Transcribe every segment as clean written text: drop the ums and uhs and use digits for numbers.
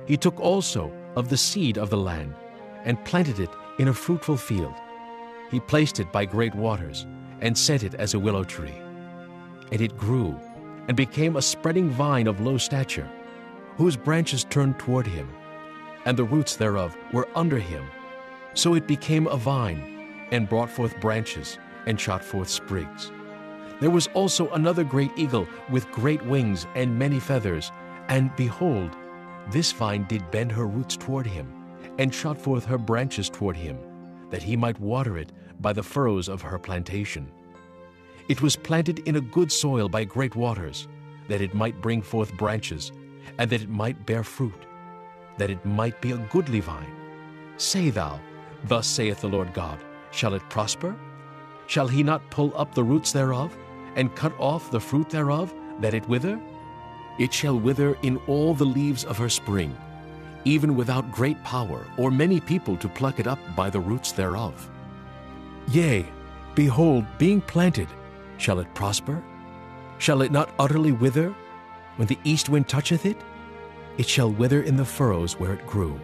He took also of the seed of the land, and planted it in a fruitful field. He placed it by great waters, and set it as a willow tree. And it grew, and became a spreading vine of low stature, whose branches turned toward him, and the roots thereof were under him. So it became a vine, and brought forth branches, and shot forth sprigs. There was also another great eagle with great wings and many feathers, and behold, this vine did bend her roots toward him, and shot forth her branches toward him, that he might water it by the furrows of her plantation. It was planted in a good soil by great waters, that it might bring forth branches, and that it might bear fruit, that it might be a goodly vine. Say thou, Thus saith the Lord God, shall it prosper? Shall he not pull up the roots thereof, and cut off the fruit thereof, that it wither? It shall wither in all the leaves of her spring, even without great power, or many people to pluck it up by the roots thereof. Yea, behold, being planted, shall it prosper? Shall it not utterly wither? When the east wind toucheth it, it shall wither in the furrows where it grew.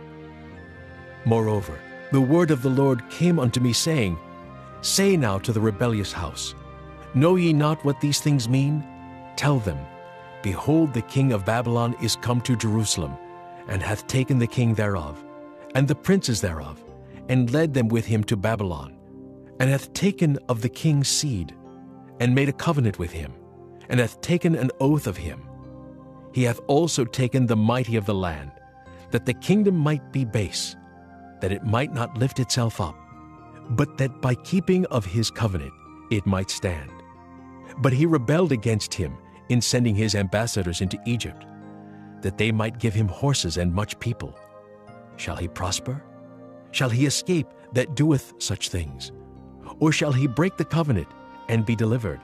Moreover, the word of the Lord came unto me, saying, Say now to the rebellious house, Know ye not what these things mean? Tell them, Behold, the king of Babylon is come to Jerusalem, and hath taken the king thereof, and the princes thereof, and led them with him to Babylon, and hath taken of the king's seed, and made a covenant with him, and hath taken an oath of him. He hath also taken the mighty of the land, that the kingdom might be base, that it might not lift itself up, but that by keeping of his covenant it might stand. But he rebelled against him in sending his ambassadors into Egypt, that they might give him horses and much people. Shall he prosper? Shall he escape that doeth such things? Or shall he break the covenant and be delivered?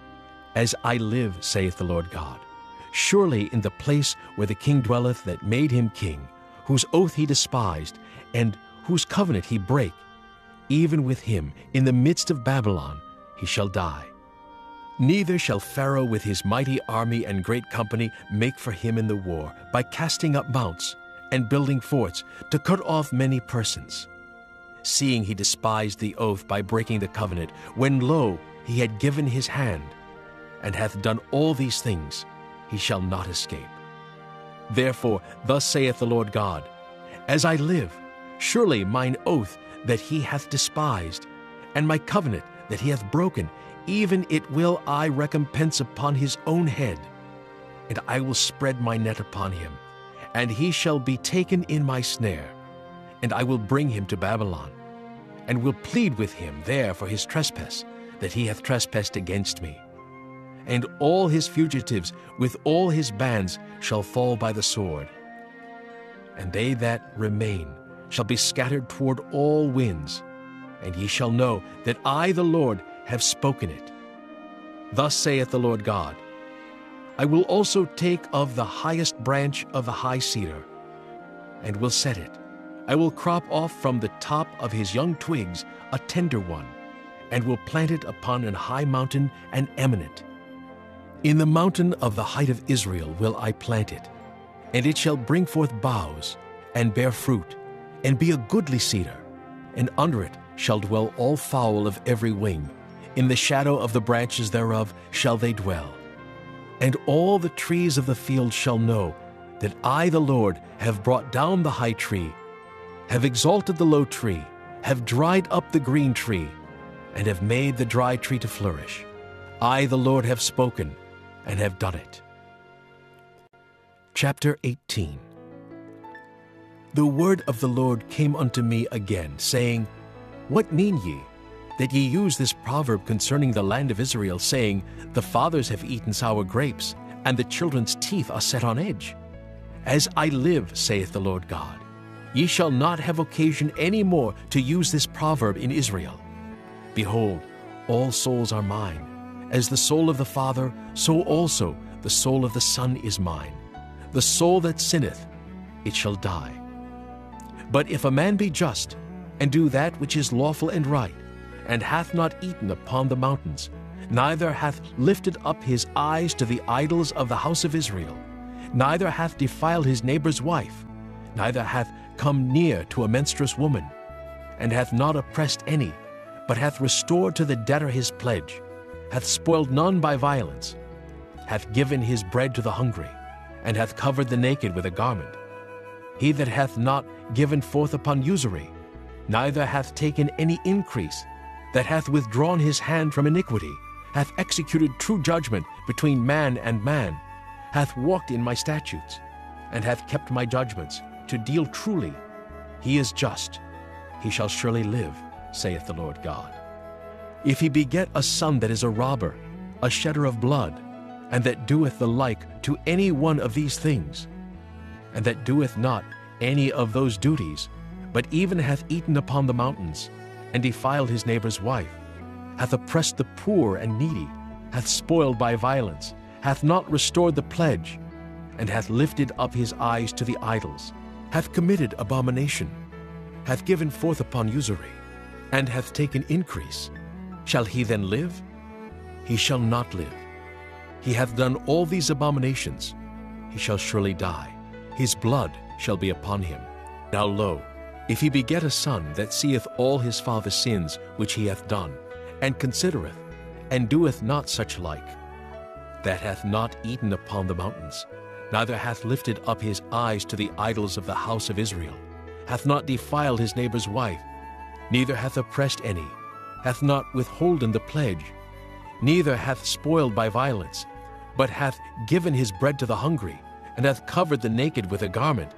As I live, saith the Lord God, surely in the place where the king dwelleth that made him king, whose oath he despised, and whose covenant he brake, even with him in the midst of Babylon he shall die. Neither shall Pharaoh with his mighty army and great company make for him in the war, by casting up mounts and building forts, to cut off many persons. Seeing he despised the oath by breaking the covenant, when lo, he had given his hand, and hath done all these things, he shall not escape. Therefore thus saith the Lord God, As I live, surely mine oath that he hath despised, and my covenant that he hath broken, even it will I recompense upon his own head. And I will spread my net upon him, and he shall be taken in my snare. And I will bring him to Babylon, and will plead with him there for his trespass, that he hath trespassed against me. And all his fugitives with all his bands shall fall by the sword. And they that remain shall be scattered toward all winds, and ye shall know that I, the Lord, have spoken it. Thus saith the Lord God, I will also take of the highest branch of the high cedar, and will set it. I will crop off from the top of his young twigs a tender one, and will plant it upon an high mountain and eminent. In the mountain of the height of Israel will I plant it, and it shall bring forth boughs, and bear fruit, and be a goodly cedar, and under it shall dwell all fowl of every wing. In the shadow of the branches thereof shall they dwell. And all the trees of the field shall know that I, the Lord, have brought down the high tree, have exalted the low tree, have dried up the green tree, and have made the dry tree to flourish. I, the Lord, have spoken, and have done it. Chapter 18. The word of the Lord came unto me again, saying, What mean ye, that ye use this proverb concerning the land of Israel, saying, The fathers have eaten sour grapes, and the children's teeth are set on edge? As I live, saith the Lord God, ye shall not have occasion any more to use this proverb in Israel. Behold, all souls are mine. As the soul of the Father, so also the soul of the Son is mine. The soul that sinneth, it shall die. But if a man be just, and do that which is lawful and right, and hath not eaten upon the mountains, neither hath lifted up his eyes to the idols of the house of Israel, neither hath defiled his neighbor's wife, neither hath come near to a menstruous woman, and hath not oppressed any, but hath restored to the debtor his pledge, hath spoiled none by violence, hath given his bread to the hungry, and hath covered the naked with a garment. He that hath not given forth upon usury, neither hath taken any increase, that hath withdrawn his hand from iniquity, hath executed true judgment between man and man, hath walked in my statutes, and hath kept my judgments, to deal truly. He is just, he shall surely live, saith the Lord God. If he beget a son that is a robber, a shedder of blood, and that doeth the like to any one of these things, and that doeth not any of those duties, but even hath eaten upon the mountains, and defiled his neighbor's wife, hath oppressed the poor and needy, hath spoiled by violence, hath not restored the pledge, and hath lifted up his eyes to the idols, hath committed abomination, hath given forth upon usury, and hath taken increase, shall he then live? He shall not live. He hath done all these abominations, he shall surely die. His blood shall be upon him. Now lo, if he beget a son that seeth all his father's sins which he hath done, and considereth, and doeth not such like, that hath not eaten upon the mountains, neither hath lifted up his eyes to the idols of the house of Israel, hath not defiled his neighbor's wife, neither hath oppressed any, hath not withholden the pledge, neither hath spoiled by violence, but hath given his bread to the hungry, and hath covered the naked with a garment,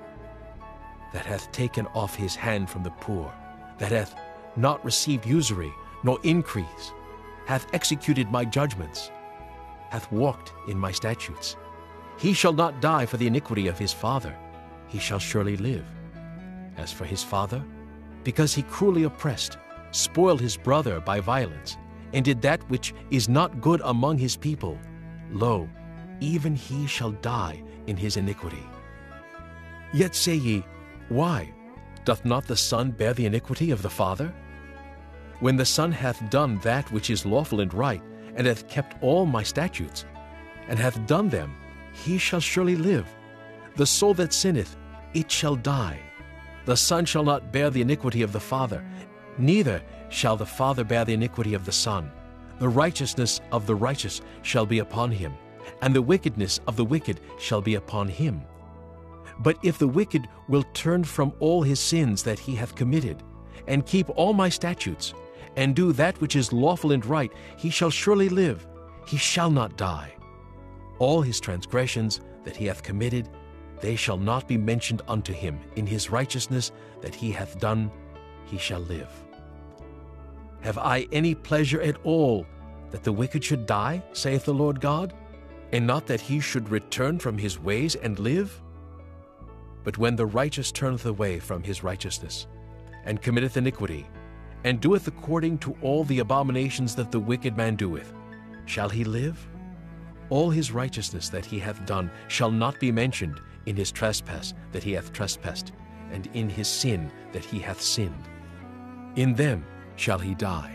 that hath taken off his hand from the poor, that hath not received usury, nor increase, hath executed my judgments, hath walked in my statutes. He shall not die for the iniquity of his father, he shall surely live. As for his father, because he cruelly oppressed, spoiled his brother by violence, and did that which is not good among his people, lo, even he shall die in his iniquity. Yet say ye, why? Doth not the son bear the iniquity of the father? When the son hath done that which is lawful and right, and hath kept all my statutes, and hath done them, he shall surely live. The soul that sinneth, it shall die. The son shall not bear the iniquity of the father, neither shall the father bear the iniquity of the son. The righteousness of the righteous shall be upon him, and the wickedness of the wicked shall be upon him. But if the wicked will turn from all his sins that he hath committed, and keep all my statutes, and do that which is lawful and right, he shall surely live, he shall not die. All his transgressions that he hath committed, they shall not be mentioned unto him. In his righteousness that he hath done, he shall live. Have I any pleasure at all that the wicked should die, saith the Lord God, and not that he should return from his ways and live? But when the righteous turneth away from his righteousness, and committeth iniquity, and doeth according to all the abominations that the wicked man doeth, shall he live? All his righteousness that he hath done shall not be mentioned in his trespass that he hath trespassed, and in his sin that he hath sinned. In them shall he die.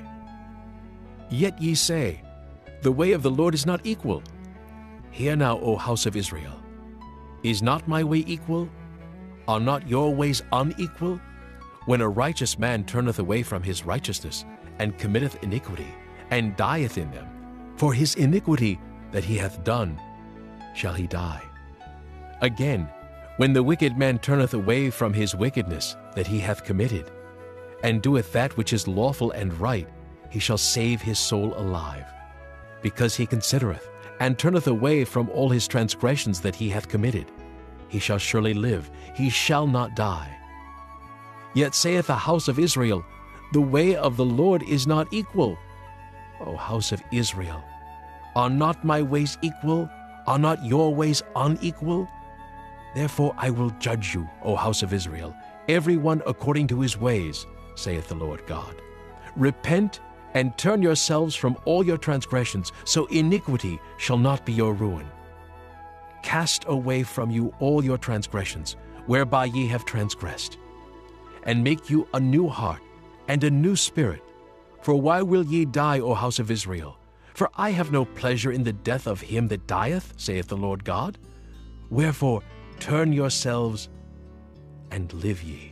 Yet ye say, the way of the Lord is not equal. Hear now, O house of Israel. Is not my way equal? Are not your ways unequal? When a righteous man turneth away from his righteousness, and committeth iniquity, and dieth in them, for his iniquity that he hath done shall he die. Again, when the wicked man turneth away from his wickedness that he hath committed, and doeth that which is lawful and right, he shall save his soul alive. Because he considereth, and turneth away from all his transgressions that he hath committed, he shall surely live, he shall not die. Yet saith the house of Israel, the way of the Lord is not equal. O house of Israel, are not my ways equal? Are not your ways unequal? Therefore I will judge you, O house of Israel, every one according to his ways, saith the Lord God. Repent and turn yourselves from all your transgressions, so iniquity shall not be your ruin. Cast away from you all your transgressions, whereby ye have transgressed, and make you a new heart and a new spirit. For why will ye die, O house of Israel? For I have no pleasure in the death of him that dieth, saith the Lord God. Wherefore turn yourselves and live ye.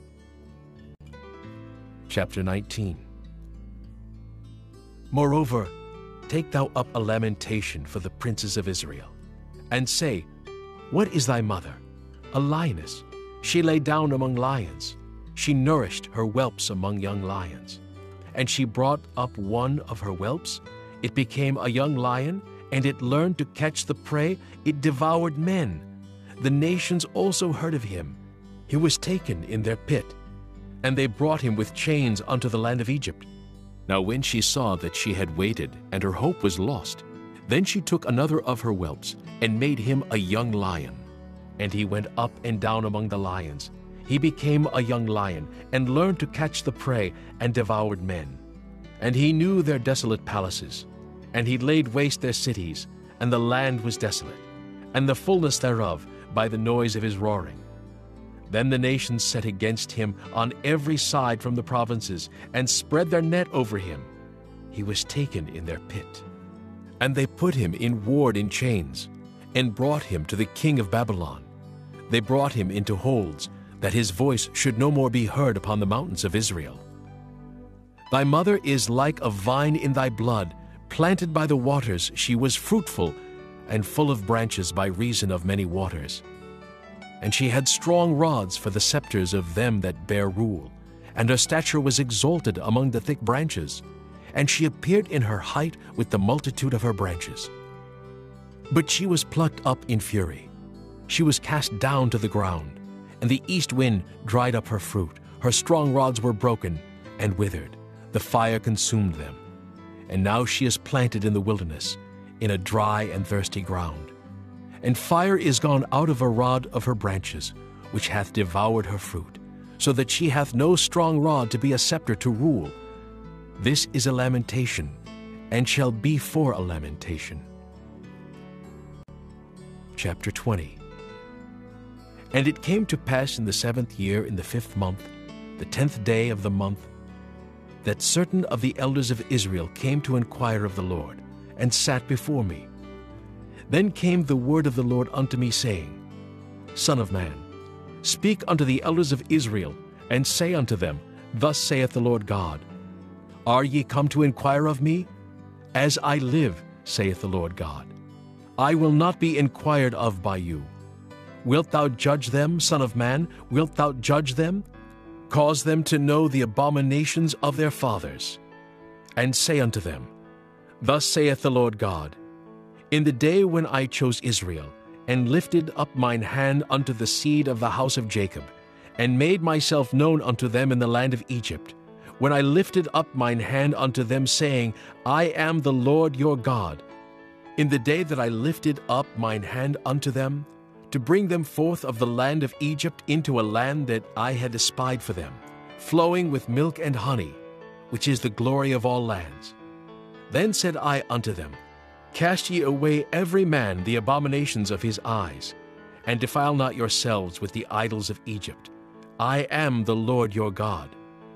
Chapter 19. Moreover, take thou up a lamentation for the princes of Israel, and say, What is thy mother? A lioness. She lay down among lions. She nourished her whelps among young lions. And she brought up one of her whelps. It became a young lion, and it learned to catch the prey. It devoured men. The nations also heard of him. He was taken in their pit, and they brought him with chains unto the land of Egypt. Now when she saw that she had waited, and her hope was lost, then she took another of her whelps, and made him a young lion. And he went up and down among the lions. He became a young lion, and learned to catch the prey, and devoured men. And he knew their desolate palaces, and he laid waste their cities, and the land was desolate, and the fullness thereof by the noise of his roaring. Then the nations set against him on every side from the provinces, and spread their net over him. He was taken in their pit. And they put him in ward in chains, and brought him to the king of Babylon. They brought him into holds, that his voice should no more be heard upon the mountains of Israel. Thy mother is like a vine in thy blood, planted by the waters. She was fruitful, and full of branches by reason of many waters. And she had strong rods for the scepters of them that bear rule, and her stature was exalted among the thick branches, and she appeared in her height with the multitude of her branches. But she was plucked up in fury. She was cast down to the ground, and the east wind dried up her fruit. Her strong rods were broken and withered. The fire consumed them. And now she is planted in the wilderness, in a dry and thirsty ground. And fire is gone out of a rod of her branches, which hath devoured her fruit, so that she hath no strong rod to be a scepter to rule. This is a lamentation, and shall be for a lamentation. Chapter 20. And it came to pass in the 7th year, in the 5th month, the 10th day of the month, that certain of the elders of Israel came to inquire of the Lord, and sat before me. Then came the word of the Lord unto me, saying, Son of man, speak unto the elders of Israel, and say unto them, Thus saith the Lord God, Are ye come to inquire of me? As I live, saith the Lord God, I will not be inquired of by you. Wilt thou judge them, Son of man? Wilt thou judge them? Cause them to know the abominations of their fathers, and say unto them, Thus saith the Lord God, In the day when I chose Israel, and lifted up mine hand unto the seed of the house of Jacob, and made myself known unto them in the land of Egypt, when I lifted up mine hand unto them, saying, I am the Lord your God, in the day that I lifted up mine hand unto them, to bring them forth of the land of Egypt into a land that I had espied for them, flowing with milk and honey, which is the glory of all lands. Then said I unto them, Cast ye away every man the abominations of his eyes, and defile not yourselves with the idols of Egypt. I am the Lord your God.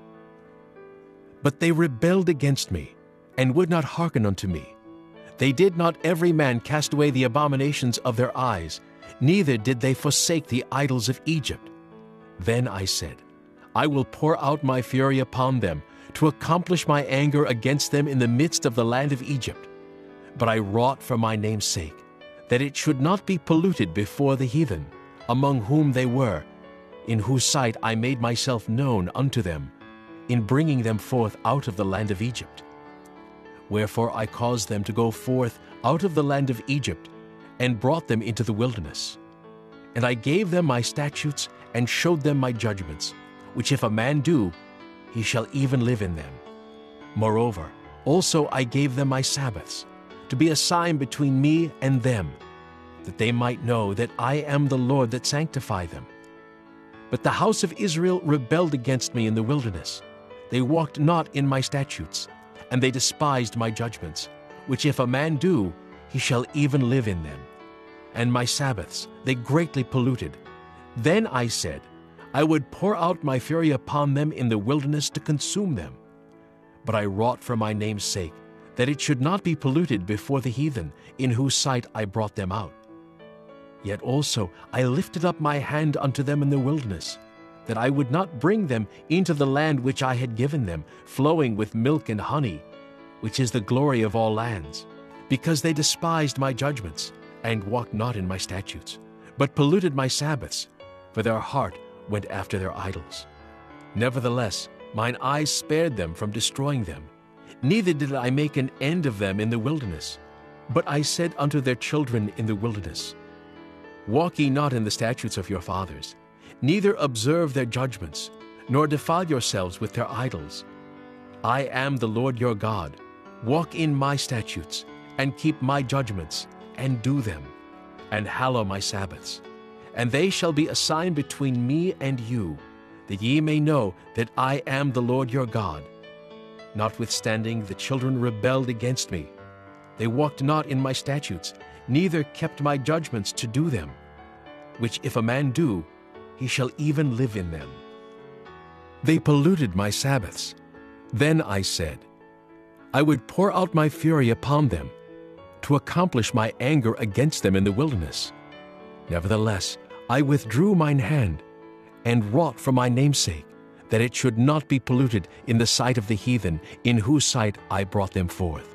But they rebelled against me, and would not hearken unto me. They did not every man cast away the abominations of their eyes, neither did they forsake the idols of Egypt. Then I said, I will pour out my fury upon them, to accomplish my anger against them in the midst of the land of Egypt. But I wrought for my name's sake, that it should not be polluted before the heathen, among whom they were, in whose sight I made myself known unto them, in bringing them forth out of the land of Egypt. Wherefore I caused them to go forth out of the land of Egypt, and brought them into the wilderness. And I gave them my statutes, and showed them my judgments, which if a man do, he shall even live in them. Moreover, also I gave them my Sabbaths, to be a sign between me and them, that they might know that I am the Lord that sanctify them. But the house of Israel rebelled against me in the wilderness. They walked not in my statutes, and they despised my judgments, which if a man do, he shall even live in them. And my Sabbaths they greatly polluted. Then I said, I would pour out my fury upon them in the wilderness to consume them. But I wrought for my name's sake, that it should not be polluted before the heathen, in whose sight I brought them out. Yet also I lifted up my hand unto them in the wilderness, that I would not bring them into the land which I had given them, flowing with milk and honey, which is the glory of all lands, because they despised my judgments, and walked not in my statutes, but polluted my Sabbaths, for their heart went after their idols. Nevertheless, mine eyes spared them from destroying them, neither did I make an end of them in the wilderness. But I said unto their children in the wilderness, Walk ye not in the statutes of your fathers, neither observe their judgments, nor defile yourselves with their idols. I am the Lord your God. Walk in my statutes, and keep my judgments, and do them, and hallow my Sabbaths. And they shall be a sign between me and you, that ye may know that I am the Lord your God. Notwithstanding, the children rebelled against me. They walked not in my statutes, neither kept my judgments to do them, which if a man do, he shall even live in them. They polluted my Sabbaths. Then I said, I would pour out my fury upon them, to accomplish my anger against them in the wilderness. Nevertheless, I withdrew mine hand, and wrought for my name's sake, that it should not be polluted in the sight of the heathen, in whose sight I brought them forth.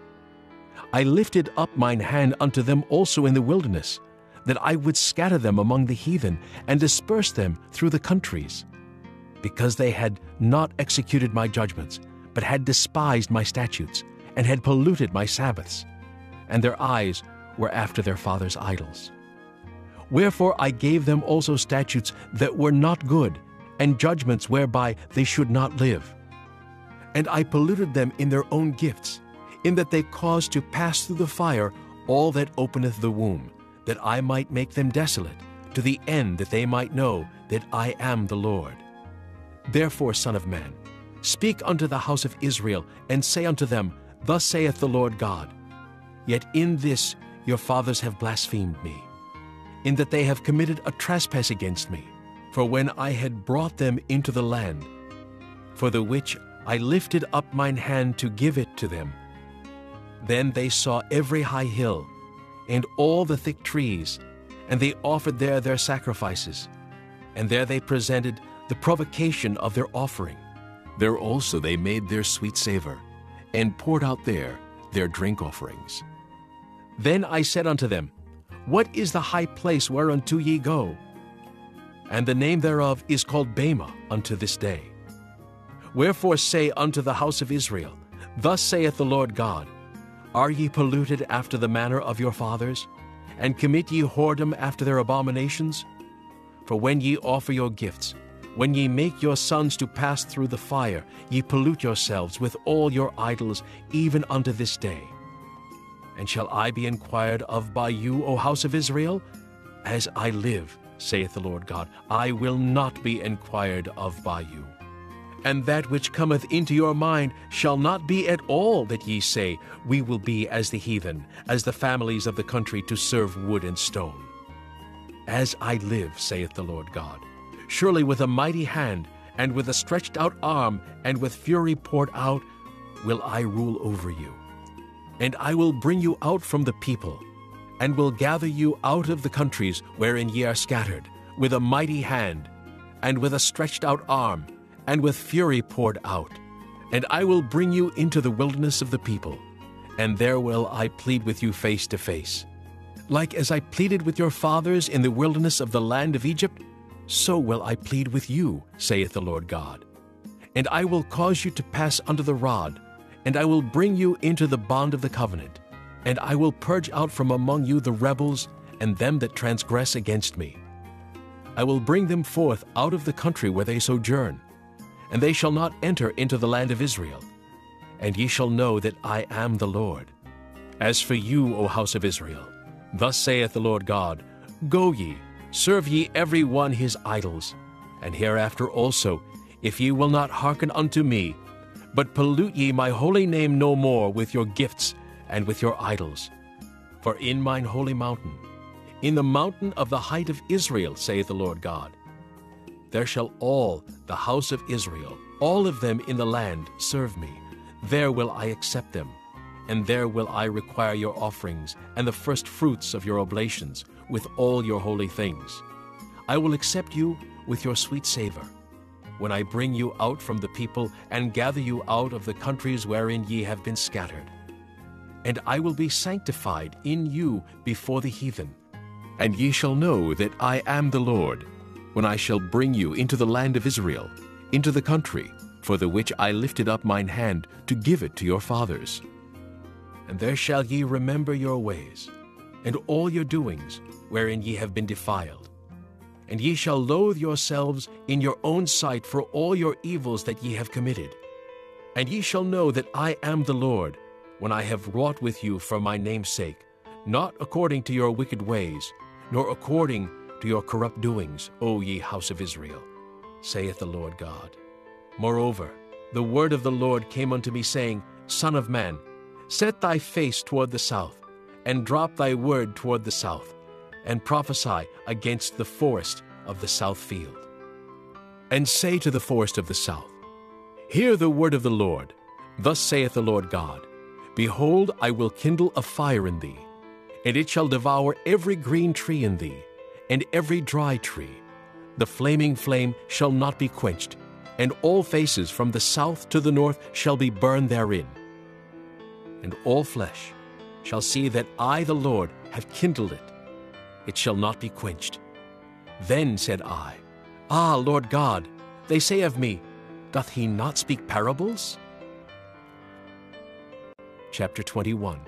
I lifted up mine hand unto them also in the wilderness, that I would scatter them among the heathen, and disperse them through the countries, because they had not executed my judgments, but had despised my statutes, and had polluted my Sabbaths, and their eyes were after their fathers' idols. Wherefore I gave them also statutes that were not good, and judgments whereby they should not live. And I polluted them in their own gifts, in that they caused to pass through the fire all that openeth the womb, that I might make them desolate, to the end that they might know that I am the Lord. Therefore, Son of man, speak unto the house of Israel, and say unto them, Thus saith the Lord God, Yet in this your fathers have blasphemed me, in that they have committed a trespass against me. For when I had brought them into the land, for the which I lifted up mine hand to give it to them, then they saw every high hill, and all the thick trees, and they offered there their sacrifices, and there they presented the provocation of their offering. There also they made their sweet savor, and poured out there their drink offerings. Then I said unto them, What is the high place whereunto ye go? And the name thereof is called Bamah unto this day. Wherefore say unto the house of Israel, Thus saith the Lord God, Are ye polluted after the manner of your fathers, and commit ye whoredom after their abominations? For when ye offer your gifts, when ye make your sons to pass through the fire, ye pollute yourselves with all your idols, even unto this day. And shall I be inquired of by you, O house of Israel? As I live, saith the Lord God, I will not be inquired of by you. And that which cometh into your mind shall not be at all that ye say, We will be as the heathen, as the families of the country, to serve wood and stone. As I live, saith the Lord God, surely with a mighty hand, and with a stretched out arm, and with fury poured out, will I rule over you. And I will bring you out from the people, and will gather you out of the countries wherein ye are scattered, with a mighty hand, and with a stretched out arm, and with fury poured out. And I will bring you into the wilderness of the people, and there will I plead with you face to face. Like as I pleaded with your fathers in the wilderness of the land of Egypt, so will I plead with you, saith the Lord God. And I will cause you to pass under the rod, and I will bring you into the bond of the covenant, and I will purge out from among you the rebels and them that transgress against me. I will bring them forth out of the country where they sojourn, and they shall not enter into the land of Israel. And ye shall know that I am the Lord. As for you, O house of Israel, thus saith the Lord God, Go ye, serve ye every one his idols, and hereafter also, if ye will not hearken unto me, but pollute ye my holy name no more with your gifts and with your idols. For in mine holy mountain, in the mountain of the height of Israel, saith the Lord God, there shall all the house of Israel, all of them in the land, serve me. There will I accept them, and there will I require your offerings and the first fruits of your oblations with all your holy things. I will accept you with your sweet savor, when I bring you out from the people and gather you out of the countries wherein ye have been scattered. And I will be sanctified in you before the heathen. And ye shall know that I am the Lord, when I shall bring you into the land of Israel, into the country, for the which I lifted up mine hand to give it to your fathers. And there shall ye remember your ways, and all your doings, wherein ye have been defiled. And ye shall loathe yourselves in your own sight for all your evils that ye have committed. And ye shall know that I am the Lord, when I have wrought with you for my name's sake, not according to your wicked ways, nor according to your corrupt doings, O ye house of Israel, saith the Lord God. Moreover, the word of the Lord came unto me, saying, Son of man, set thy face toward the south, and drop thy word toward the south, and prophesy against the forest of the south field. And say to the forest of the south, Hear the word of the Lord. Thus saith the Lord God, Behold, I will kindle a fire in thee, and it shall devour every green tree in thee, and every dry tree. The flaming flame shall not be quenched, and all faces from the south to the north shall be burned therein. And all flesh shall see that I, the Lord, have kindled it. It shall not be quenched. Then said I, Ah, Lord God, they say of me, Doth he not speak parables? Chapter 21.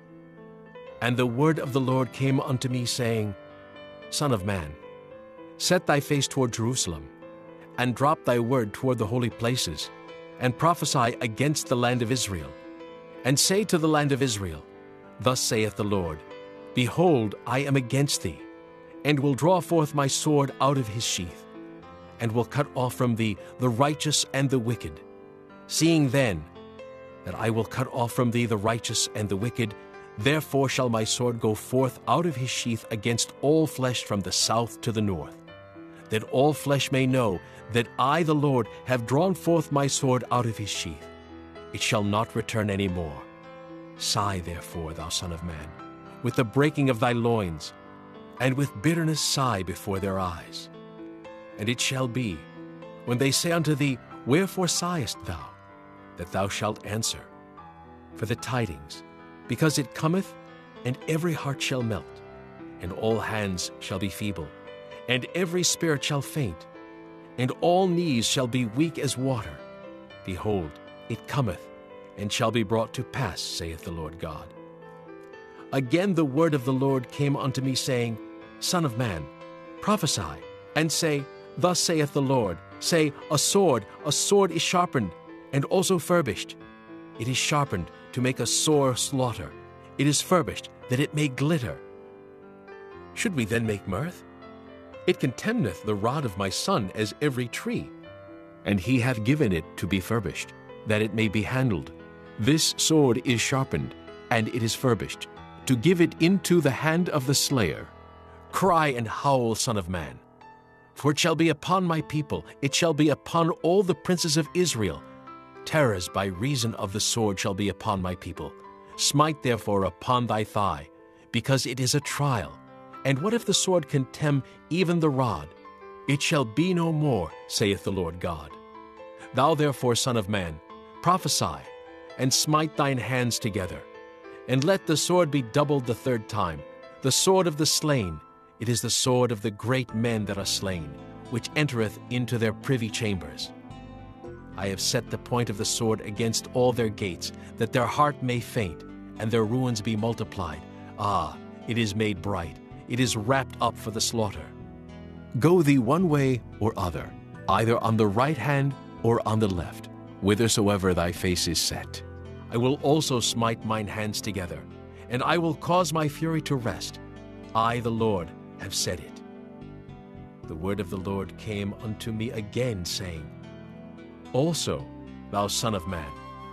And the word of the Lord came unto me, saying, Son of man, set thy face toward Jerusalem, and drop thy word toward the holy places, and prophesy against the land of Israel. And say to the land of Israel, Thus saith the Lord, Behold, I am against thee, and will draw forth my sword out of his sheath, and will cut off from thee the righteous and the wicked. Seeing then that I will cut off from thee the righteous and the wicked, therefore shall my sword go forth out of his sheath against all flesh from the south to the north, that all flesh may know that I, the Lord, have drawn forth my sword out of his sheath. It shall not return any more. Sigh therefore, thou son of man, with the breaking of thy loins, and with bitterness sigh before their eyes. And it shall be, when they say unto thee, Wherefore sighest thou? That thou shalt answer, For the tidings, because it cometh, and every heart shall melt, and all hands shall be feeble, and every spirit shall faint, and all knees shall be weak as water. Behold, it cometh, and shall be brought to pass, saith the Lord God. Again the word of the Lord came unto me, saying, Son of man, prophesy, and say, Thus saith the Lord, Say, a sword is sharpened, and also furbished. It is sharpened to make a sore slaughter. It is furbished, that it may glitter. Should we then make mirth? It contemneth the rod of my son as every tree, and he hath given it to be furbished, that it may be handled. This sword is sharpened, and it is furbished, to give it into the hand of the slayer. Cry and howl, son of man. For it shall be upon my people, it shall be upon all the princes of Israel. Terrors by reason of the sword shall be upon my people. Smite therefore upon thy thigh, because it is a trial. And what if the sword contemn even the rod? It shall be no more, saith the Lord God. Thou therefore, son of man, prophesy, and smite thine hands together. And let the sword be doubled the third time, the sword of the slain. It is the sword of the great men that are slain, which entereth into their privy chambers. I have set the point of the sword against all their gates, that their heart may faint, and their ruins be multiplied. Ah, it is made bright, it is wrapped up for the slaughter. Go thee one way or other, either on the right hand or on the left, whithersoever thy face is set. I will also smite mine hands together, and I will cause my fury to rest. I, the Lord, have said it. The word of the Lord came unto me again, saying, Also, thou son of man,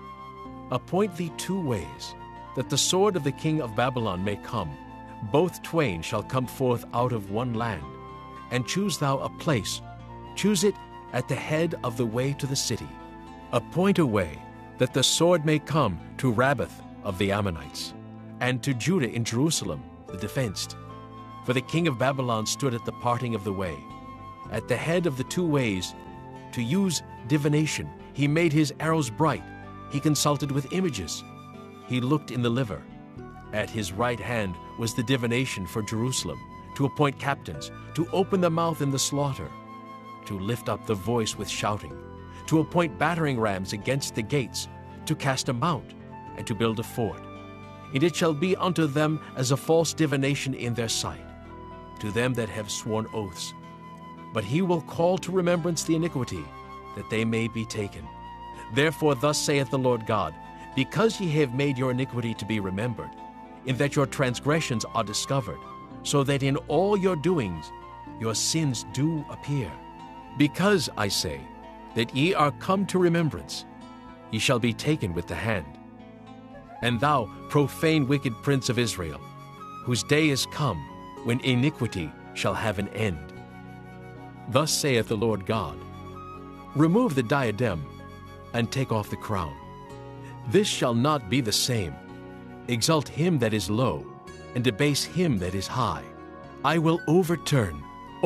appoint thee 2 ways, that the sword of the king of Babylon may come. Both twain shall come forth out of one land. And choose thou a place, choose it at the head of the way to the city. Appoint a way, that the sword may come to Rabbath of the Ammonites, and to Judah in Jerusalem, the defenced. For the king of Babylon stood at the parting of the way. At the head of the 2 ways, to use divination. He made his arrows bright. He consulted with images. He looked in the liver. At his right hand was the divination for Jerusalem, to appoint captains, to open the mouth in the slaughter, to lift up the voice with shouting, to appoint battering rams against the gates, to cast a mount, and to build a fort. And it shall be unto them as a false divination in their sight, to them that have sworn oaths. But he will call to remembrance the iniquity, that they may be taken. Therefore thus saith the Lord God, because ye have made your iniquity to be remembered, in that your transgressions are discovered, so that in all your doings your sins do appear. Because, I say, that ye are come to remembrance, ye shall be taken with the hand. And thou, profane wicked prince of Israel, whose day is come, when iniquity shall have an end. Thus saith the Lord God, remove the diadem, and take off the crown. This shall not be the same. Exalt him that is low, and debase him that is high. I will overturn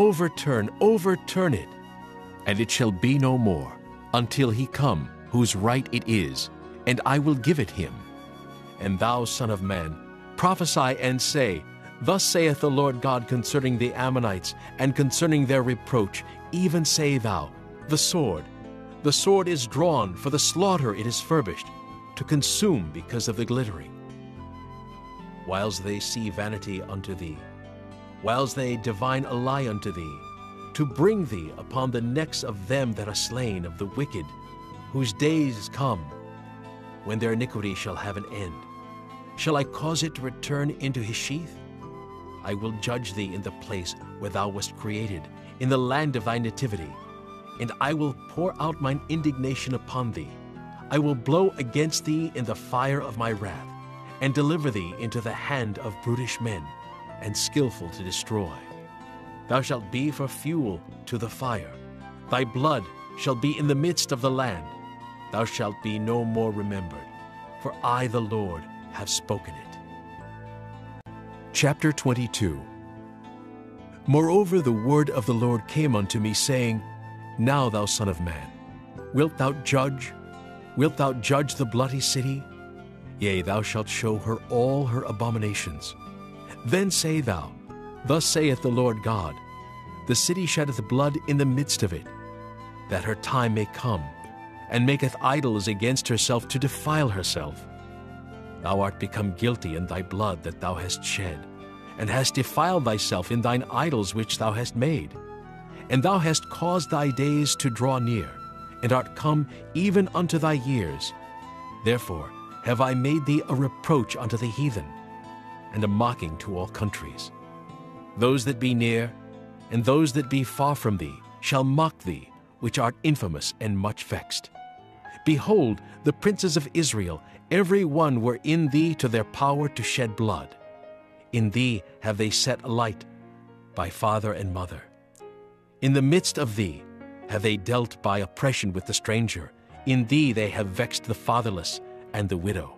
it, and it shall be no more, until he come, whose right it is, and I will give it him. And thou, son of man, prophesy and say, thus saith the Lord God concerning the Ammonites, and concerning their reproach, even say thou, the sword is drawn, for the slaughter it is furbished, to consume because of the glittering. Whiles they see vanity unto thee, whiles they divine a lie unto thee, to bring thee upon the necks of them that are slain of the wicked, whose days come, when their iniquity shall have an end. Shall I cause it to return into his sheath? I will judge thee in the place where thou wast created, in the land of thy nativity, and I will pour out mine indignation upon thee. I will blow against thee in the fire of my wrath, and deliver thee into the hand of brutish men, and skillful to destroy. Thou shalt be for fuel to the fire. Thy blood shall be in the midst of the land. Thou shalt be no more remembered, for I, the Lord, have spoken it. Chapter 22. Moreover, the word of the Lord came unto me, saying, Now, thou son of man, wilt thou judge? Wilt thou judge the bloody city? Yea, thou shalt show her all her abominations. Then say thou, Thus saith the Lord God, The city sheddeth blood in the midst of it, that her time may come, and maketh idols against herself to defile herself. Thou art become guilty in thy blood that thou hast shed, and hast defiled thyself in thine idols which thou hast made. And thou hast caused thy days to draw near, and art come even unto thy years. Therefore have I made thee a reproach unto the heathen, and a mocking to all countries. Those that be near, and those that be far from thee, shall mock thee, which art infamous and much vexed. Behold, the princes of Israel, every one were in thee to their power to shed blood. In thee have they set a light by father and mother. In the midst of thee have they dealt by oppression with the stranger. In thee they have vexed the fatherless and the widow.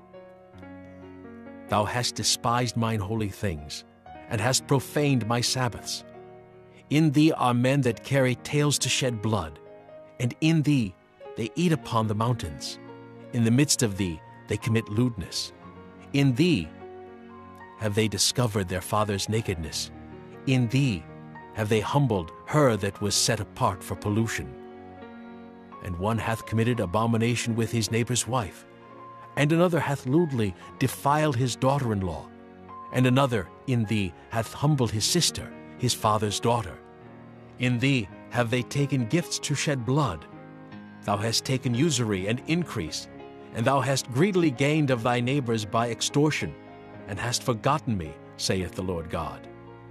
Thou hast despised mine holy things, and hast profaned my Sabbaths. In thee are men that carry tales to shed blood, and in thee they eat upon the mountains. In the midst of thee they commit lewdness. In thee have they discovered their father's nakedness. In thee have they humbled her that was set apart for pollution. And one hath committed abomination with his neighbor's wife, and another hath lewdly defiled his daughter-in-law, and another in thee hath humbled his sister, his father's daughter. In thee have they taken gifts to shed blood. Thou hast taken usury and increase, and thou hast greedily gained of thy neighbors by extortion, and hast forgotten me, saith the Lord God.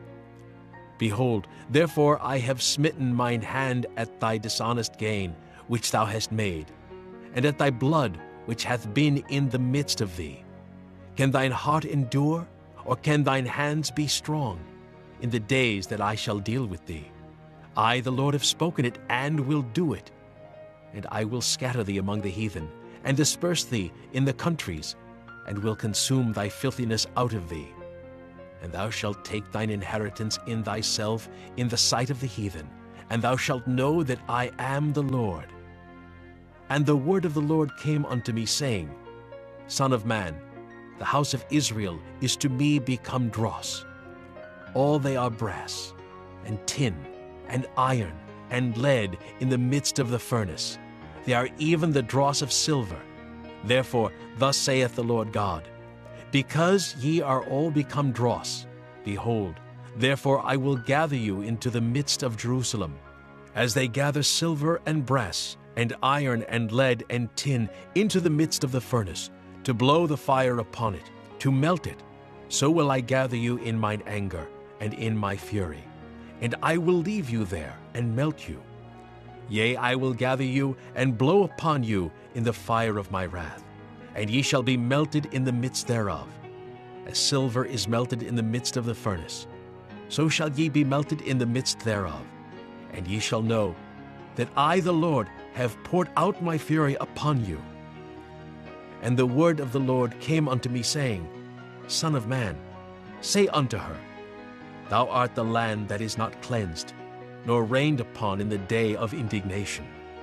Behold, therefore I have smitten mine hand at thy dishonest gain, which thou hast made, and at thy blood, which hath been in the midst of thee. Can thine heart endure, or can thine hands be strong, in the days that I shall deal with thee? I, the Lord, have spoken it, and will do it. And I will scatter thee among the heathen, and disperse thee in the countries, and will consume thy filthiness out of thee. And thou shalt take thine inheritance in thyself in the sight of the heathen, and thou shalt know that I am the Lord. And the word of the Lord came unto me, saying, Son of man, the house of Israel is to me become dross. All they are brass, and tin, and iron, and lead in the midst of the furnace. They are even the dross of silver. Therefore thus saith the Lord God, Because ye are all become dross, behold, therefore I will gather you into the midst of Jerusalem, as they gather silver and brass, and iron and lead and tin into the midst of the furnace, to blow the fire upon it, to melt it. So will I gather you in mine anger and in my fury, and I will leave you there and melt you. Yea, I will gather you and blow upon you in the fire of my wrath, and ye shall be melted in the midst thereof. As silver is melted in the midst of the furnace, so shall ye be melted in the midst thereof. And ye shall know that I, the Lord, have poured out my fury upon you. And the word of the Lord came unto me, saying, Son of man, say unto her, Thou art the land that is not cleansed, nor rained upon in the day of indignation.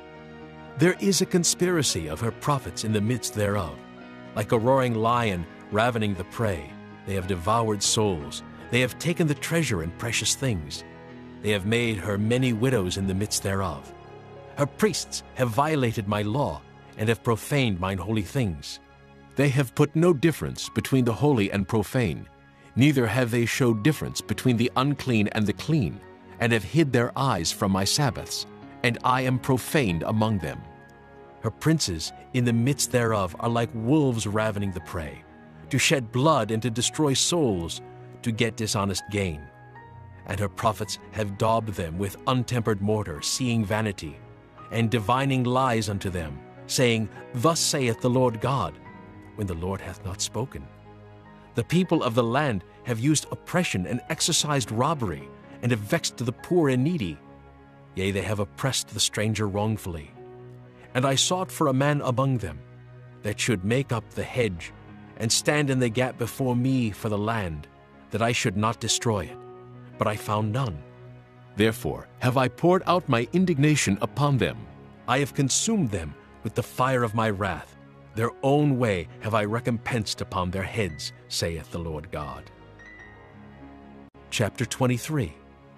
There is a conspiracy of her prophets in the midst thereof. Like a roaring lion ravening the prey, they have devoured souls. They have taken the treasure and precious things. They have made her many widows in the midst thereof. Her priests have violated my law, and have profaned mine holy things. They have put no difference between the holy and profane, neither have they showed difference between the unclean and the clean, and have hid their eyes from my Sabbaths, and I am profaned among them. Her princes in the midst thereof are like wolves ravening the prey, to shed blood and to destroy souls, to get dishonest gain. And her prophets have daubed them with untempered mortar, seeing vanity, and divining lies unto them, saying, Thus saith the Lord God, when the Lord hath not spoken. The people of the land have used oppression and exercised robbery, and have vexed the poor and needy. Yea, they have oppressed the stranger wrongfully. And I sought for a man among them, that should make up the hedge, and stand in the gap before me for the land, that I should not destroy it. But I found none. Therefore have I poured out my indignation upon them. I have consumed them with the fire of my wrath. Their own way have I recompensed upon their heads, saith the Lord God. Chapter 23.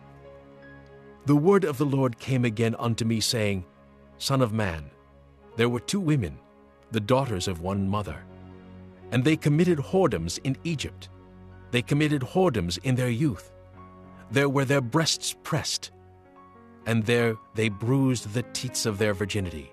The word of the Lord came again unto me, saying, Son of man, there were two women, the daughters of one mother, and they committed whoredoms in Egypt. They committed whoredoms in their youth. There were their breasts pressed, and there they bruised the teats of their virginity.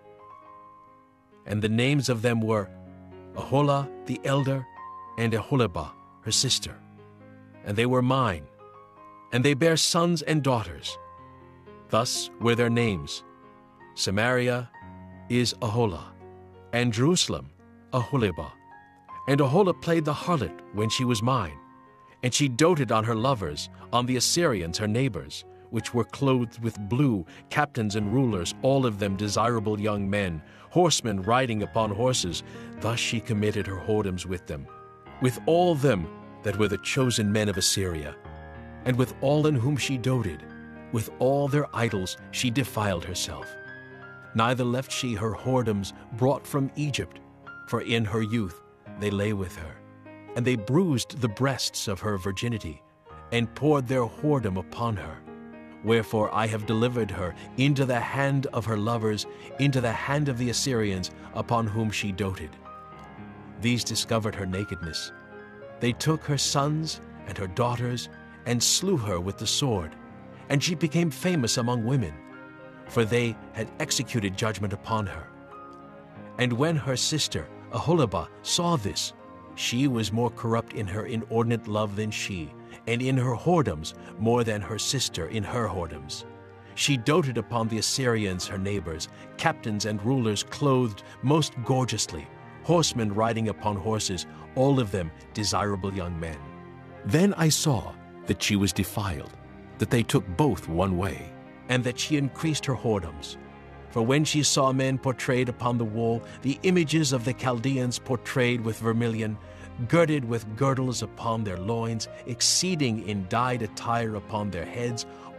And the names of them were Aholah the elder, and Aholibah her sister. And they were mine, and they bare sons and daughters. Thus were their names: Samaria is Aholah, and Jerusalem Aholibah. And Aholah played the harlot when she was mine, and she doted on her lovers, on the Assyrians her neighbors, which were clothed with blue, captains and rulers, all of them desirable young men, horsemen riding upon horses. Thus she committed her whoredoms with them, with all them that were the chosen men of Assyria, and with all in whom she doted. With all their idols she defiled herself. Neither left she her whoredoms brought from Egypt, for in her youth they lay with her. And they bruised the breasts of her virginity, and poured their whoredom upon her. Wherefore I have delivered her into the hand of her lovers, into the hand of the Assyrians, upon whom she doted. These discovered her nakedness. They took her sons and her daughters, and slew her with the sword. And she became famous among women, for they had executed judgment upon her. And when her sister Aholibah saw this, she was more corrupt in her inordinate love than she, and in her whoredoms more than her sister in her whoredoms. She doted upon the Assyrians her neighbors, captains and rulers clothed most gorgeously, horsemen riding upon horses, all of them desirable young men. Then I saw that she was defiled, that they took both one way, and that she increased her whoredoms. For when she saw men portrayed upon the wall, the images of the Chaldeans portrayed with vermilion, girded with girdles upon their loins, exceeding in dyed attire upon their heads,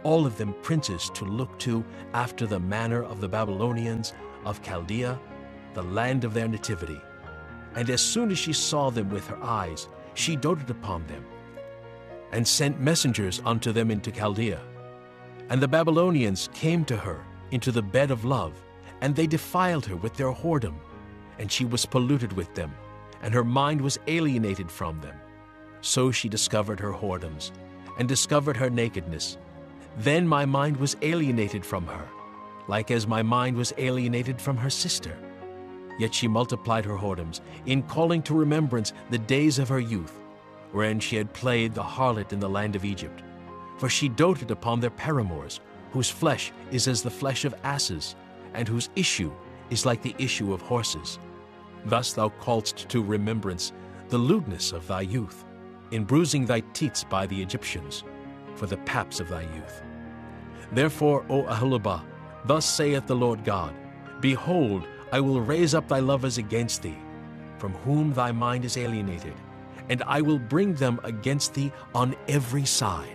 all of them princes to look to after the manner of the Babylonians of Chaldea, the land of their nativity. And as soon as she saw them with her eyes, she doted upon them, and sent messengers unto them into Chaldea. And the Babylonians came to her into the bed of love, and they defiled her with their whoredom, and she was polluted with them, and her mind was alienated from them. So she discovered her whoredoms, and discovered her nakedness. Then my mind was alienated from her, like as my mind was alienated from her sister. Yet she multiplied her whoredoms, in calling to remembrance the days of her youth, wherein she had played the harlot in the land of Egypt. For she doted upon their paramours, whose flesh is as the flesh of asses, and whose issue is like the issue of horses. Thus thou callest to remembrance the lewdness of thy youth, in bruising thy teats by the Egyptians, for the paps of thy youth. Therefore, O Aholibah, thus saith the Lord God, Behold, I will raise up thy lovers against thee, from whom thy mind is alienated, and I will bring them against thee on every side.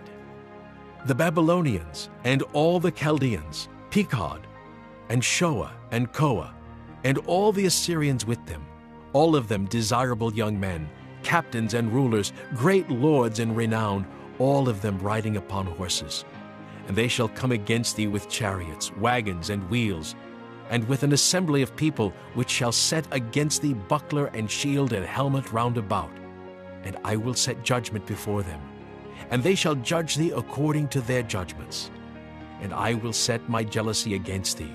The Babylonians and all the Chaldeans, Pekod, and Shoah and Koah, and all the Assyrians with them, all of them desirable young men, captains and rulers, great lords in renown, all of them riding upon horses. And they shall come against thee with chariots, wagons, and wheels, and with an assembly of people, which shall set against thee buckler and shield and helmet round about. And I will set judgment before them, and they shall judge thee according to their judgments. And I will set my jealousy against thee,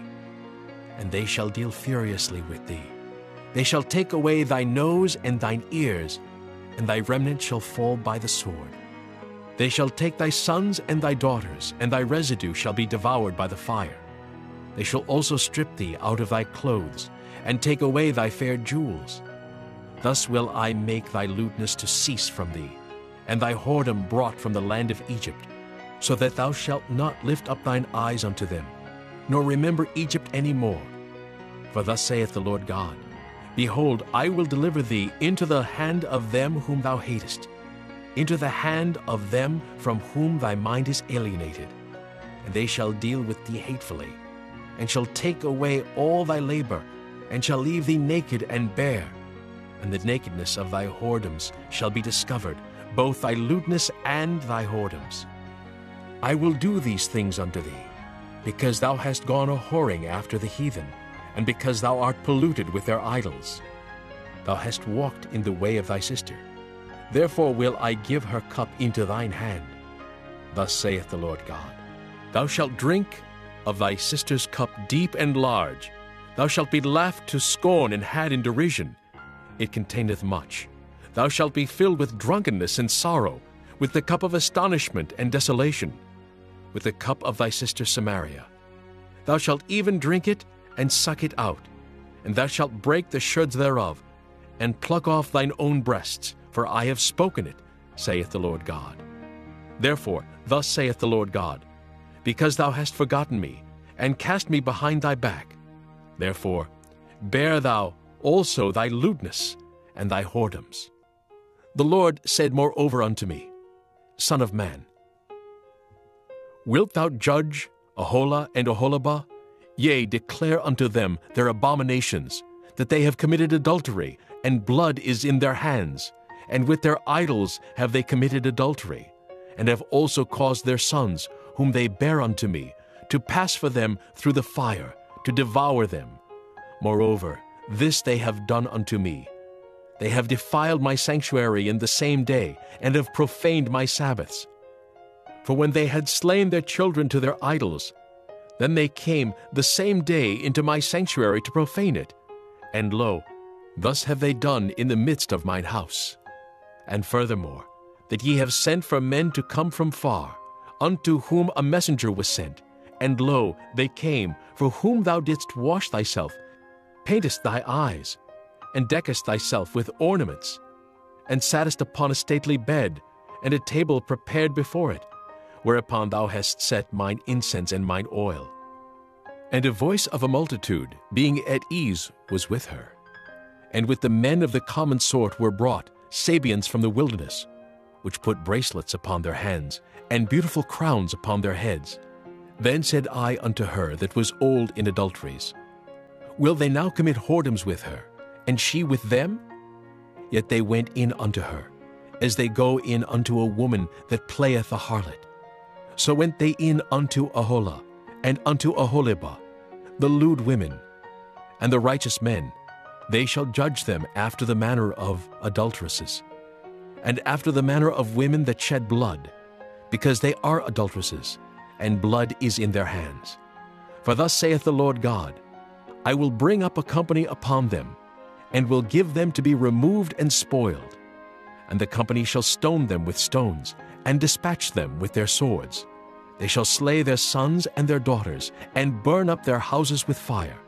and they shall deal furiously with thee. They shall take away thy nose and thine ears, and thy remnant shall fall by the sword. They shall take thy sons and thy daughters, and thy residue shall be devoured by the fire. They shall also strip thee out of thy clothes, and take away thy fair jewels. Thus will I make thy lewdness to cease from thee, and thy whoredom brought from the land of Egypt, so that thou shalt not lift up thine eyes unto them, nor remember Egypt any more. For thus saith the Lord God, Behold, I will deliver thee into the hand of them whom thou hatest, into the hand of them from whom thy mind is alienated. And they shall deal with thee hatefully, and shall take away all thy labor, and shall leave thee naked and bare. And the nakedness of thy whoredoms shall be discovered, both thy lewdness and thy whoredoms. I will do these things unto thee, because thou hast gone a-whoring after the heathen, and because thou art polluted with their idols. Thou hast walked in the way of thy sister. Therefore will I give her cup into thine hand. Thus saith the Lord God, Thou shalt drink of thy sister's cup deep and large. Thou shalt be laughed to scorn and had in derision. It containeth much. Thou shalt be filled with drunkenness and sorrow, with the cup of astonishment and desolation, with the cup of thy sister Samaria. Thou shalt even drink it and suck it out, and thou shalt break the sherds thereof, and pluck off thine own breasts, for I have spoken it, saith the Lord God. Therefore, thus saith the Lord God, Because thou hast forgotten me, and cast me behind thy back, therefore bear thou also thy lewdness and thy whoredoms. The Lord said moreover unto me, Son of man, wilt thou judge Aholah and Aholibah? Yea, declare unto them their abominations, that they have committed adultery, and blood is in their hands, and with their idols have they committed adultery, and have also caused their sons, whom they bear unto me, to pass for them through the fire, to devour them. Moreover, this they have done unto me. They have defiled my sanctuary in the same day, and have profaned my Sabbaths. For when they had slain their children to their idols, then they came the same day into my sanctuary to profane it. And lo, thus have they done in the midst of mine house. And furthermore, that ye have sent for men to come from far, unto whom a messenger was sent. And lo, they came, for whom thou didst wash thyself, paintest thy eyes, and deckest thyself with ornaments, and sattest upon a stately bed, and a table prepared before it, whereupon thou hast set mine incense and mine oil. And a voice of a multitude, being at ease, was with her. And with the men of the common sort were brought Sabeans from the wilderness, which put bracelets upon their hands, and beautiful crowns upon their heads, Then said I unto her that was old in adulteries, Will they now commit whoredoms with her, and she with them? Yet they went in unto her, as they go in unto a woman that playeth a harlot. So went they in unto Aholah, and unto Aholibah, the lewd women, and the righteous men. They shall judge them after the manner of adulteresses, and after the manner of women that shed blood, because they are adulteresses, and blood is in their hands. For thus saith the Lord God, I will bring up a company upon them, and will give them to be removed and spoiled. And the company shall stone them with stones, and dispatch them with their swords. They shall slay their sons and their daughters, and burn up their houses with fire.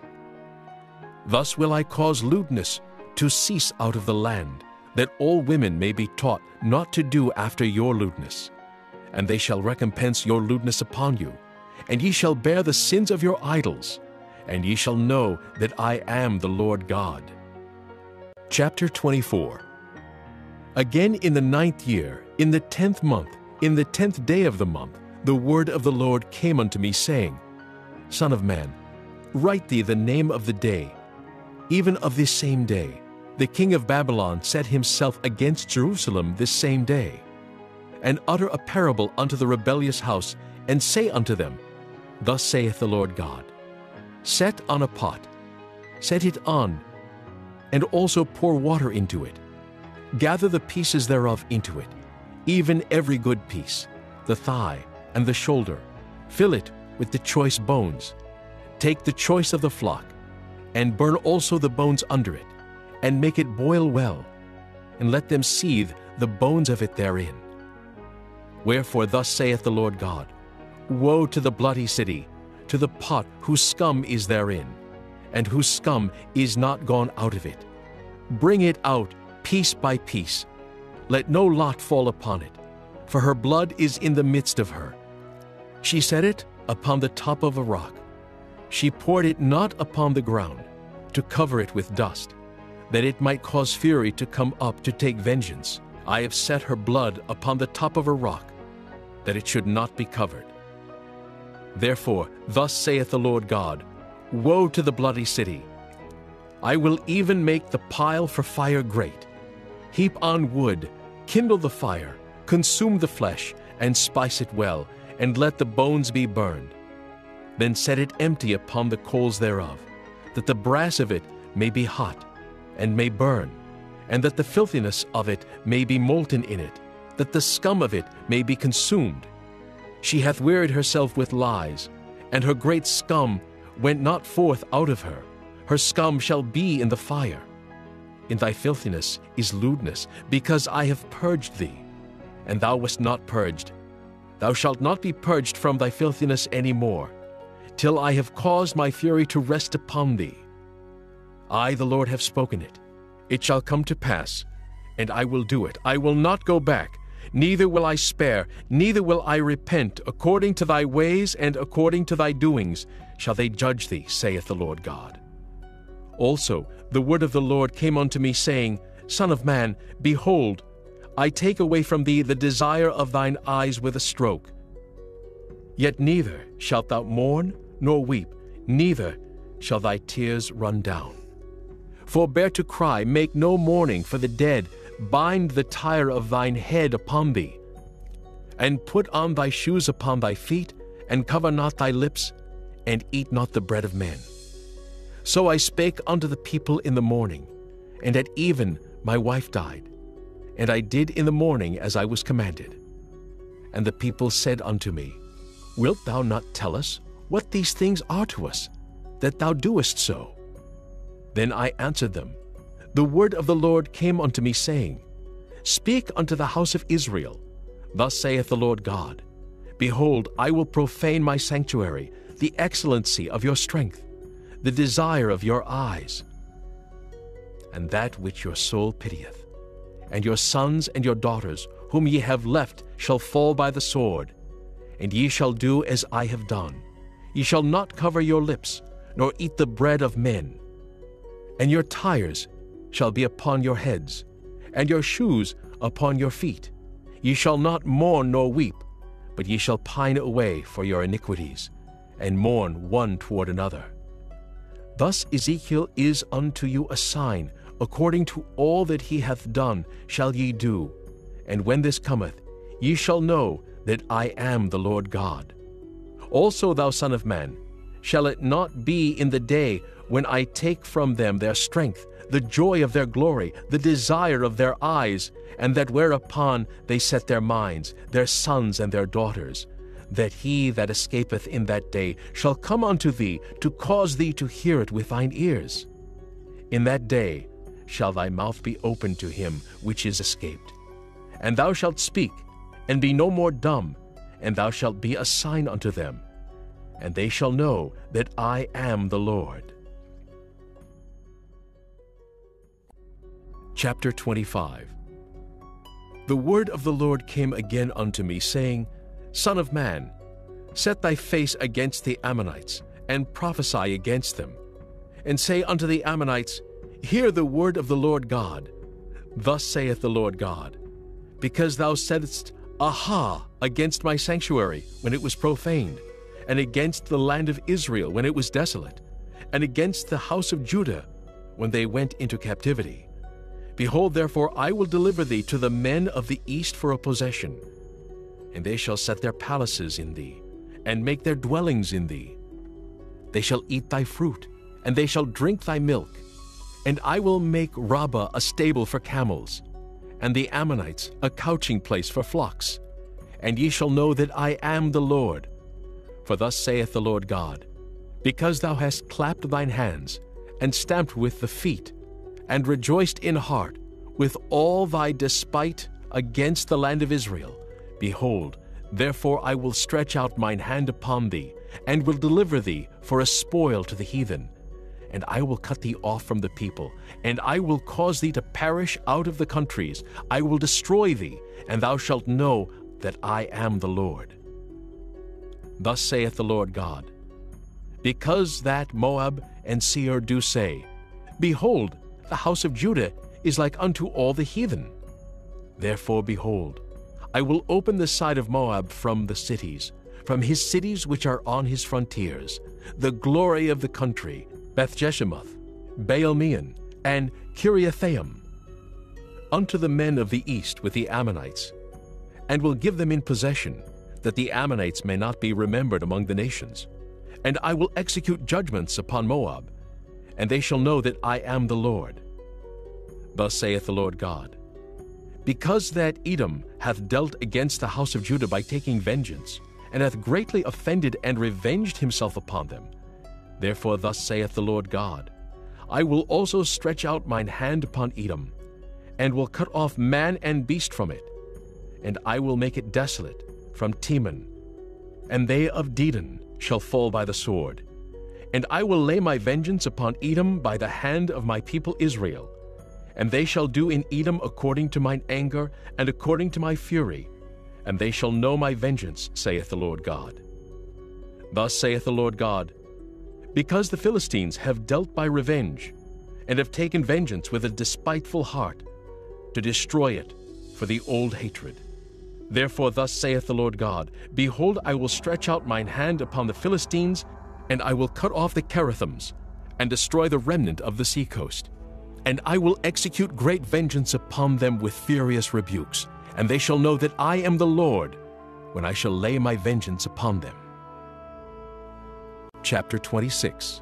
Thus will I cause lewdness to cease out of the land, that all women may be taught not to do after your lewdness. And they shall recompense your lewdness upon you, and ye shall bear the sins of your idols, and ye shall know that I am the Lord God. Chapter 24. Again in the 9th year, in the 10th month, in the 10th day of the month, the word of the Lord came unto me, saying, Son of man, write thee the name of the day. Even of this same day, the king of Babylon set himself against Jerusalem this same day. And utter a parable unto the rebellious house, and say unto them, Thus saith the Lord God, Set on a pot, set it on, and also pour water into it. Gather the pieces thereof into it, even every good piece, the thigh and the shoulder. Fill it with the choice bones. Take the choice of the flock, and burn also the bones under it, and make it boil well, and let them seethe the bones of it therein. Wherefore thus saith the Lord God, Woe to the bloody city, to the pot whose scum is therein, and whose scum is not gone out of it. Bring it out piece by piece. Let no lot fall upon it, for her blood is in the midst of her. She set it upon the top of a rock. She poured it not upon the ground, to cover it with dust, that it might cause fury to come up to take vengeance. I have set her blood upon the top of a rock, that it should not be covered. Therefore, thus saith the Lord God, Woe to the bloody city! I will even make the pile for fire great. Heap on wood, kindle the fire, consume the flesh, and spice it well, and let the bones be burned. Then set it empty upon the coals thereof, that the brass of it may be hot, and may burn, and that the filthiness of it may be molten in it, that the scum of it may be consumed. She hath wearied herself with lies, and her great scum went not forth out of her. Her scum shall be in the fire. In thy filthiness is lewdness, because I have purged thee, and thou wast not purged. Thou shalt not be purged from thy filthiness any more, till I have caused my fury to rest upon thee. I, the Lord, have spoken it. It shall come to pass, and I will do it. I will not go back, neither will I spare, neither will I repent. According to thy ways and according to thy doings shall they judge thee, saith the Lord God. Also the word of the Lord came unto me, saying, Son of man, behold, I take away from thee the desire of thine eyes with a stroke. Yet neither shalt thou mourn nor weep, neither shall thy tears run down. Forbear to cry, make no mourning for the dead, bind the tire of thine head upon thee, and put on thy shoes upon thy feet, and cover not thy lips, and eat not the bread of men. So I spake unto the people in the morning, and at even my wife died. And I did in the morning as I was commanded. And the people said unto me, Wilt thou not tell us what these things are to us, that thou doest so? Then I answered them, The word of the Lord came unto me, saying, Speak unto the house of Israel, Thus saith the Lord God, Behold, I will profane my sanctuary, the excellency of your strength, the desire of your eyes, and that which your soul pitieth. And your sons and your daughters, whom ye have left, shall fall by the sword, and ye shall do as I have done. Ye shall not cover your lips, nor eat the bread of men. And your tires shall be upon your heads, and your shoes upon your feet. Ye shall not mourn nor weep, but ye shall pine away for your iniquities, and mourn one toward another. Thus Ezekiel is unto you a sign, according to all that he hath done shall ye do. And when this cometh, ye shall know that I am the Lord God. Also, thou son of man, shall it not be in the day when I take from them their strength, the joy of their glory, the desire of their eyes, and that whereupon they set their minds, their sons and their daughters, that he that escapeth in that day shall come unto thee to cause thee to hear it with thine ears? In that day shall thy mouth be opened to him which is escaped. And thou shalt speak, and be no more dumb, and thou shalt be a sign unto them, and they shall know that I am the Lord. Chapter 25. The word of the Lord came again unto me, saying, Son of man, set thy face against the Ammonites, and prophesy against them, and say unto the Ammonites, Hear the word of the Lord God. Thus saith the Lord God, because thou saidst, Aha, against my sanctuary, when it was profaned, and against the land of Israel, when it was desolate, and against the house of Judah, when they went into captivity. Behold, therefore, I will deliver thee to the men of the east for a possession, and they shall set their palaces in thee, and make their dwellings in thee. They shall eat thy fruit, and they shall drink thy milk. And I will make Rabbah a stable for camels, and the Ammonites a couching place for flocks. And ye shall know that I am the Lord. For thus saith the Lord God, because thou hast clapped thine hands, and stamped with the feet, and rejoiced in heart with all thy despite against the land of Israel, behold, therefore I will stretch out mine hand upon thee, and will deliver thee for a spoil to the heathen. And I will cut thee off from the people, and I will cause thee to perish out of the countries. I will destroy thee, and thou shalt know that I am the Lord. Thus saith the Lord God, because that Moab and Seir do say, Behold, the house of Judah is like unto all the heathen. Therefore, behold, I will open the side of Moab from the cities, from his cities which are on his frontiers, the glory of the country, Beth-Jeshemoth, Baal-meon, and Kiriathaim, unto the men of the east with the Ammonites, and will give them in possession, that the Ammonites may not be remembered among the nations. And I will execute judgments upon Moab, and they shall know that I am the Lord. Thus saith the Lord God, because that Edom hath dealt against the house of Judah by taking vengeance, and hath greatly offended and revenged himself upon them, therefore thus saith the Lord God, I will also stretch out mine hand upon Edom, and will cut off man and beast from it, and I will make it desolate from Teman, and they of Dedan shall fall by the sword. And I will lay my vengeance upon Edom by the hand of my people Israel, and they shall do in Edom according to mine anger and according to my fury, and they shall know my vengeance, saith the Lord God. Thus saith the Lord God, because the Philistines have dealt by revenge, and have taken vengeance with a despiteful heart, to destroy it for the old hatred. Therefore thus saith the Lord God, Behold, I will stretch out mine hand upon the Philistines, and I will cut off the Cherethims, and destroy the remnant of the seacoast. And I will execute great vengeance upon them with furious rebukes, and they shall know that I am the Lord, when I shall lay my vengeance upon them. Chapter 26.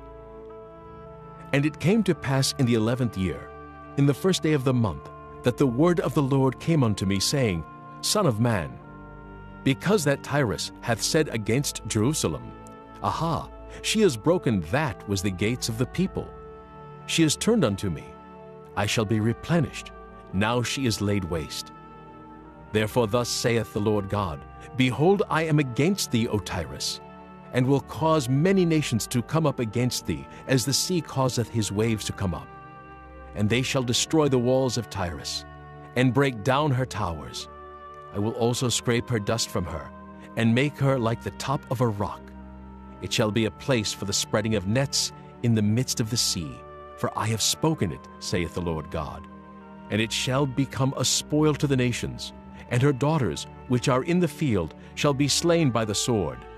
And it came to pass in the 11th year, in the first day of the month, that the word of the Lord came unto me, saying, Son of man, because that Tyrus hath said against Jerusalem, Aha, she has broken that was the gates of the people. She is turned unto me. I shall be replenished. Now she is laid waste. Therefore thus saith the Lord God, Behold, I am against thee, O Tyrus, and will cause many nations to come up against thee, as the sea causeth his waves to come up. And they shall destroy the walls of Tyrus, and break down her towers. I will also scrape her dust from her, and make her like the top of a rock. It shall be a place for the spreading of nets in the midst of the sea, for I have spoken it, saith the Lord God. And it shall become a spoil to the nations, and her daughters, which are in the field, shall be slain by the sword.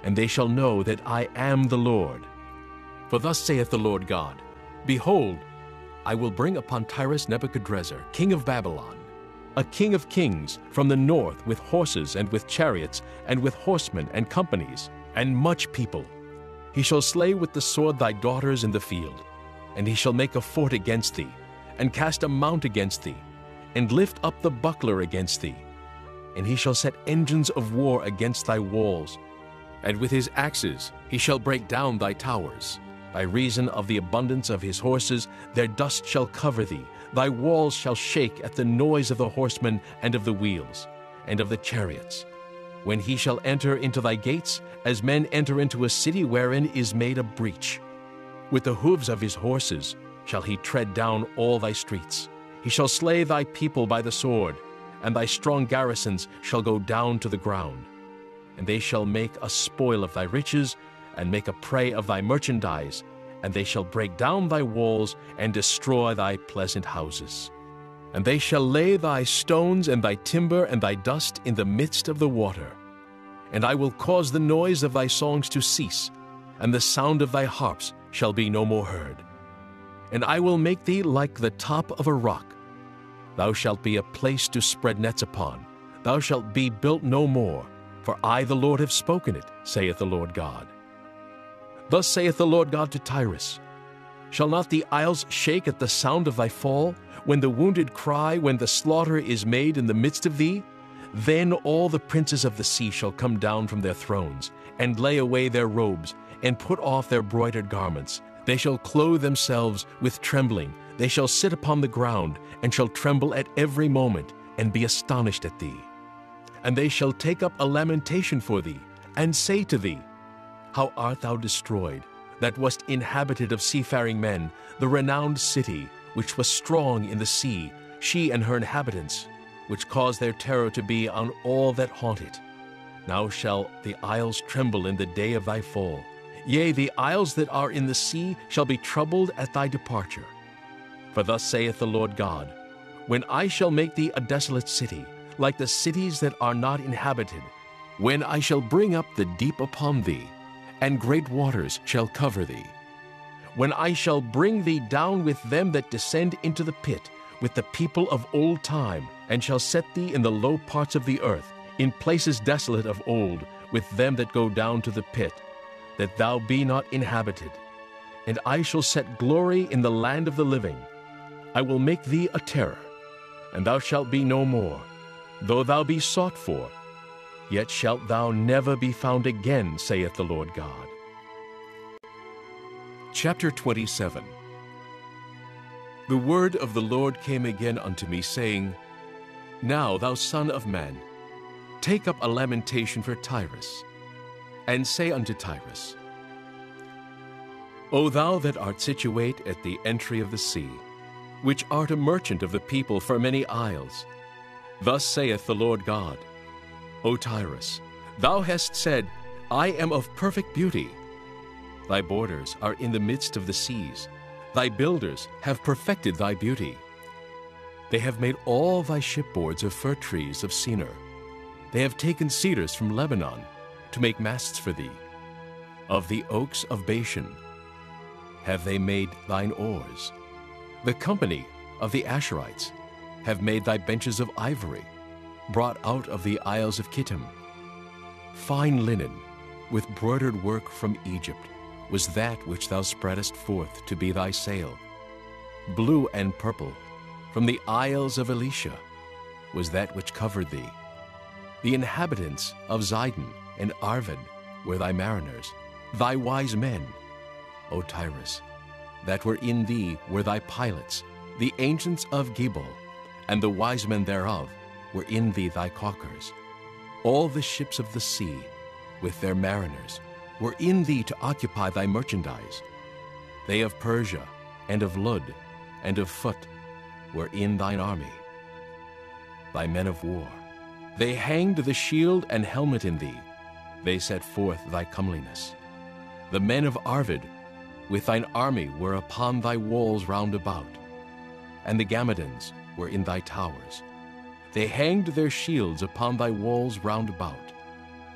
and they shall know that I am the Lord. For thus saith the Lord God, Behold, I will bring upon Tyrus Nebuchadrezzar, king of Babylon, a king of kings from the north, with horses and with chariots and with horsemen and companies, and much people. He shall slay with the sword thy daughters in the field, and he shall make a fort against thee, and cast a mount against thee, and lift up the buckler against thee. And he shall set engines of war against thy walls, and with his axes he shall break down thy towers. By reason of the abundance of his horses, their dust shall cover thee. Thy walls shall shake at the noise of the horsemen and of the wheels, and of the chariots. When he shall enter into thy gates, as men enter into a city wherein is made a breach. With the hoofs of his horses shall he tread down all thy streets. He shall slay thy people by the sword, and thy strong garrisons shall go down to the ground. And they shall make a spoil of thy riches, and make a prey of thy merchandise, and they shall break down thy walls, and destroy thy pleasant houses. And they shall lay thy stones and thy timber and thy dust in the midst of the water. And I will cause the noise of thy songs to cease, and the sound of thy harps shall be no more heard. And I will make thee like the top of a rock. Thou shalt be a place to spread nets upon. Thou shalt be built no more, for I the Lord have spoken it, saith the Lord God. Thus saith the Lord God to Tyrus, Shall not the isles shake at the sound of thy fall, when the wounded cry, when the slaughter is made in the midst of thee? Then all the princes of the sea shall come down from their thrones, and lay away their robes, and put off their broidered garments. They shall clothe themselves with trembling. They shall sit upon the ground, and shall tremble at every moment, and be astonished at thee. And they shall take up a lamentation for thee, and say to thee, How art thou destroyed, that wast inhabited of seafaring men, the renowned city, which was strong in the sea, she and her inhabitants, which caused their terror to be on all that haunt it. Now shall the isles tremble in the day of thy fall. Yea, the isles that are in the sea shall be troubled at thy departure. For thus saith the Lord God, When I shall make thee a desolate city, like the cities that are not inhabited, when I shall bring up the deep upon thee, and great waters shall cover thee, when I shall bring thee down with them that descend into the pit, with the people of old time, and shall set thee in the low parts of the earth, in places desolate of old, with them that go down to the pit, that thou be not inhabited. And I shall set glory in the land of the living. I will make thee a terror, and thou shalt be no more. Though thou be sought for, yet shalt thou never be found again, saith the Lord God. Chapter 27. The word of the Lord came again unto me, saying, Now, thou son of man, take up a lamentation for Tyrus, and say unto Tyrus, O thou that art situate at the entry of the sea, which art a merchant of the people for many isles, thus saith the Lord God, O Tyrus, thou hast said, I am of perfect beauty. Thy borders are in the midst of the seas. Thy builders have perfected thy beauty. They have made all thy shipboards of fir trees of Senir. They have taken cedars from Lebanon to make masts for thee. Of the oaks of Bashan have they made thine oars. The company of the Asherites have made thy benches of ivory, brought out of the isles of Kittim. Fine linen, with broidered work from Egypt, was that which thou spreadest forth to be thy sail. Blue and purple, from the isles of Elisha, was that which covered thee. The inhabitants of Zidon and Arvad were thy mariners, thy wise men, O Tyrus, that were in thee were thy pilots, the ancients of Gebal, and the wise men thereof were in thee thy caulkers. All the ships of the sea, with their mariners, were in thee to occupy thy merchandise. They of Persia, and of Lud, and of Phut, were in thine army. Thy men of war, they hanged the shield and helmet in thee. They set forth thy comeliness. The men of Arvad, with thine army, were upon thy walls round about, and the Gammadians were in thy towers. They hanged their shields upon thy walls round about.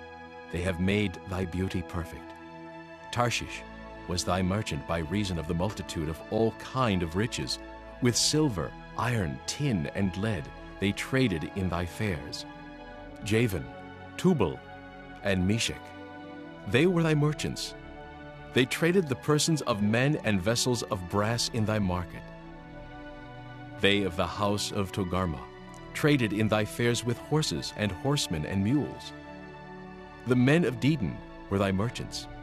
They have made thy beauty perfect. Tarshish was thy merchant by reason of the multitude of all kind of riches. With silver, iron, tin, and lead they traded in thy fairs. Javan, Tubal, and Meshech, they were thy merchants. They traded the persons of men and vessels of brass in thy market. They of the house of Togarmah traded in thy fairs with horses and horsemen and mules. The men of Dedan were thy merchants.